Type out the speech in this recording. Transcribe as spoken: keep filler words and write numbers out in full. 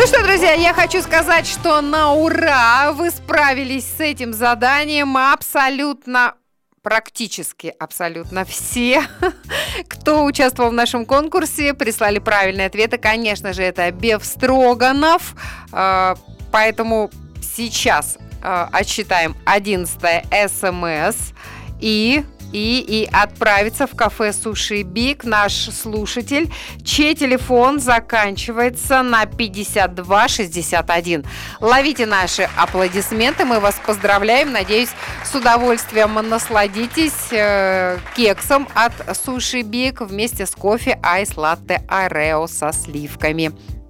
Ну что, друзья, я хочу сказать, что на ура вы справились с этим заданием абсолютно, практически абсолютно все, кто участвовал в нашем конкурсе, прислали правильные ответы. Конечно же, это Бефстроганов, поэтому сейчас отсчитаем одиннадцатое СМС и... И, и отправиться в кафе Суши Биг наш слушатель, чей телефон заканчивается на пятьдесят два шестьдесят один. Ловите наши аплодисменты, мы вас поздравляем. Надеюсь, с удовольствием насладитесь э, кексом от Суши Биг вместе с кофе Айс Латте Орео со сливками.